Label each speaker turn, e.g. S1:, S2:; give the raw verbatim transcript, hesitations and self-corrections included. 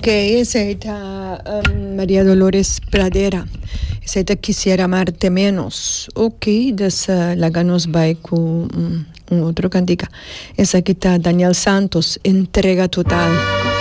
S1: Ok, esa um, María Dolores Pradera. Esa Quisiera amarte menos. Ok, des uh, la ganos by con um, un otro cantica. Esa que está Daniel Santos, Entrega total.